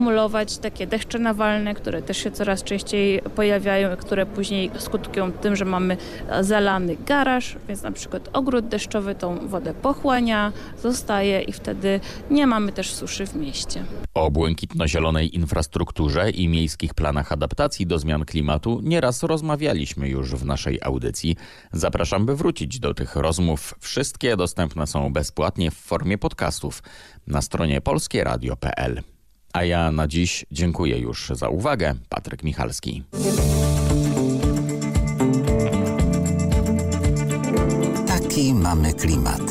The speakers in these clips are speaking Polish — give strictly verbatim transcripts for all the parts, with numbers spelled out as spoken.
Mulować takie deszcze nawalne, które też się coraz częściej pojawiają, które później skutkują tym, że mamy zalany garaż, więc na przykład ogród deszczowy tą wodę pochłania, zostaje i wtedy nie mamy też suszy w mieście. O błękitno-zielonej infrastrukturze i miejskich planach adaptacji do zmian klimatu nieraz rozmawialiśmy już w naszej audycji. Zapraszam, by wrócić do tych rozmów. Wszystkie dostępne są bezpłatnie w formie podcastów na stronie polskie radio kropka p l. A ja na dziś dziękuję już za uwagę. Patryk Michalski. Taki mamy klimat.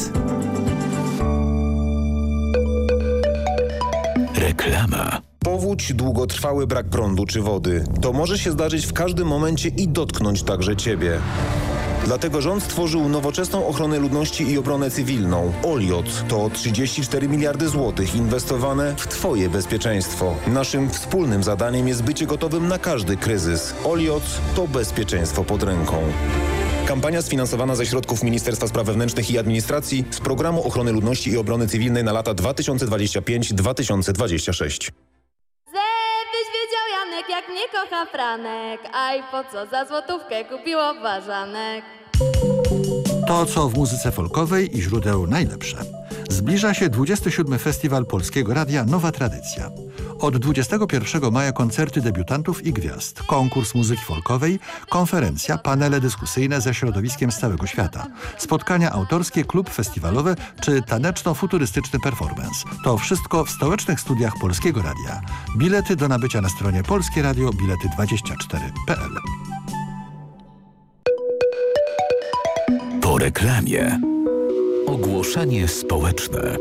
Reklama. Powódź, długotrwały brak prądu czy wody. To może się zdarzyć w każdym momencie i dotknąć także Ciebie. Dlatego rząd stworzył nowoczesną ochronę ludności i obronę cywilną. Oliot to trzydzieści cztery miliardy złotych inwestowane w Twoje bezpieczeństwo. Naszym wspólnym zadaniem jest bycie gotowym na każdy kryzys. Oliot to bezpieczeństwo pod ręką. Kampania sfinansowana ze środków Ministerstwa Spraw Wewnętrznych i Administracji z Programu Ochrony Ludności i Obrony Cywilnej na lata dwa tysiące dwudziesty piąty do dwa tysiące dwudziestego szóstego. Żebyś wiedział, Janek, jak mnie kocha Franek, a i po co za złotówkę kupiło ważanek. To, co w muzyce folkowej i źródeł najlepsze. Zbliża się dwudziesty siódmy Festiwal Polskiego Radia Nowa Tradycja. Od dwudziestego pierwszego maja koncerty debiutantów i gwiazd, konkurs muzyki folkowej, konferencja, panele dyskusyjne ze środowiskiem z całego świata, spotkania autorskie, klub festiwalowe czy taneczno-futurystyczny performance. To wszystko w stołecznych studiach Polskiego Radia. Bilety do nabycia na stronie Polskie Radio Bilety dwadzieścia cztery kropka p l. Po reklamie. Ogłoszenie społeczne.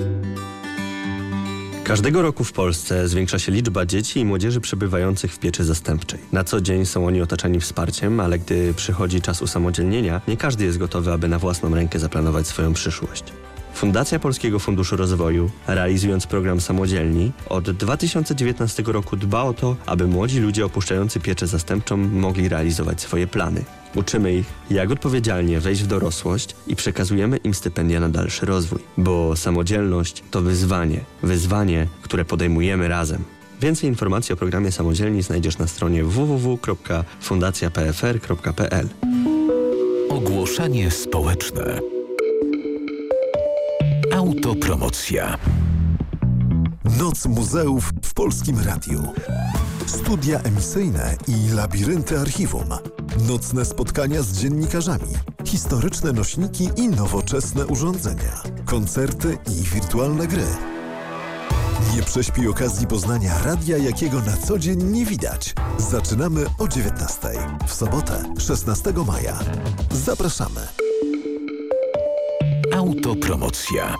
Każdego roku w Polsce zwiększa się liczba dzieci i młodzieży przebywających w pieczy zastępczej. Na co dzień są oni otaczani wsparciem, ale gdy przychodzi czas usamodzielnienia, nie każdy jest gotowy, aby na własną rękę zaplanować swoją przyszłość. Fundacja Polskiego Funduszu Rozwoju, realizując program Samodzielni, od dwa tysiące dziewiętnastego roku dba o to, aby młodzi ludzie opuszczający pieczę zastępczą mogli realizować swoje plany. Uczymy ich, jak odpowiedzialnie wejść w dorosłość i przekazujemy im stypendia na dalszy rozwój. Bo samodzielność to wyzwanie. Wyzwanie, które podejmujemy razem. Więcej informacji o programie Samodzielni znajdziesz na stronie w w w kropka fundacja p f r kropka p l. Ogłoszenie społeczne. Autopromocja. Noc muzeów w Polskim Radiu. Studia emisyjne i labirynty archiwum. Nocne spotkania z dziennikarzami. Historyczne nośniki i nowoczesne urządzenia. Koncerty i wirtualne gry. Nie prześpij okazji poznania radia, jakiego na co dzień nie widać. Zaczynamy o dziewiętnastej. W sobotę, szesnastego maja. Zapraszamy. Autopromocja.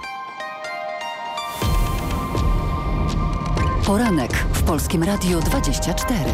Poranek w Polskim Radiu dwadzieścia cztery.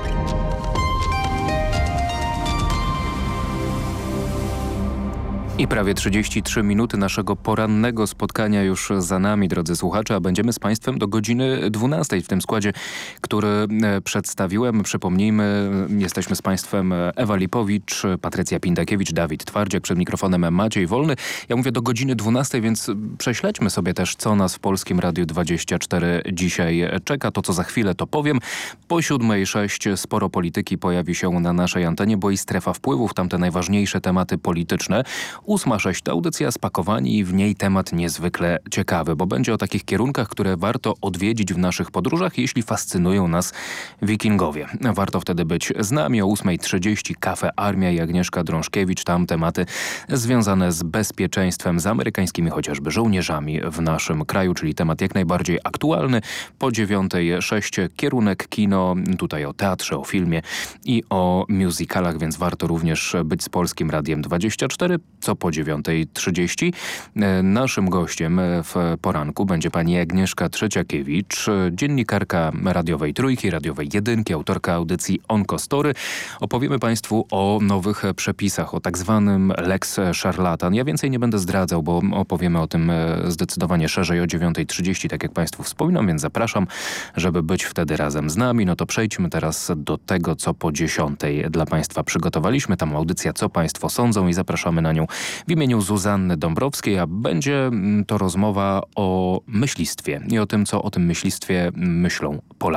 I prawie trzydzieści trzy minuty naszego porannego spotkania już za nami, drodzy słuchacze, a będziemy z Państwem do godziny dwunastej w tym składzie, który przedstawiłem. Przypomnijmy, jesteśmy z Państwem Ewa Lipowicz, Patrycja Pindakiewicz, Dawid Twardziak, przed mikrofonem Maciej Wolny. Ja mówię do godziny dwunastej, więc prześledźmy sobie też, co nas w Polskim Radiu dwadzieścia cztery dzisiaj czeka. To, co za chwilę, to powiem. Po siódmej sześć sporo polityki pojawi się na naszej antenie, bo i strefa wpływów, tam te najważniejsze tematy polityczne. Ósma sześć to audycja Spakowani i w niej temat niezwykle ciekawy, bo będzie o takich kierunkach, które warto odwiedzić w naszych podróżach, jeśli fascynują nas wikingowie. Warto wtedy być z nami. O ósma trzydzieści Kafe Armia i Agnieszka Drążkiewicz. Tam tematy związane z bezpieczeństwem, z amerykańskimi chociażby żołnierzami w naszym kraju, czyli temat jak najbardziej aktualny. Po dziewiątej sześć kierunek kino, tutaj o teatrze, o filmie i o musicalach, więc warto również być z Polskim Radiem dwadzieścia cztery. Co po dziewiątej trzydzieści. Naszym gościem w poranku będzie pani Agnieszka Trzeciakiewicz, dziennikarka radiowej Trójki, radiowej Jedynki, autorka audycji Onkostory. Opowiemy Państwu o nowych przepisach, o tak zwanym Lex Szarlatan. Ja więcej nie będę zdradzał, bo opowiemy o tym zdecydowanie szerzej o dziewiątej trzydzieści, tak jak Państwu wspominam, więc zapraszam, żeby być wtedy razem z nami. No to przejdźmy teraz do tego, co po dziesiątej dla Państwa przygotowaliśmy. Tam audycja Co Państwo sądzą i zapraszamy na nią w imieniu Zuzanny Dąbrowskiej, a będzie to rozmowa o myślistwie i o tym, co o tym myślistwie myślą Polacy.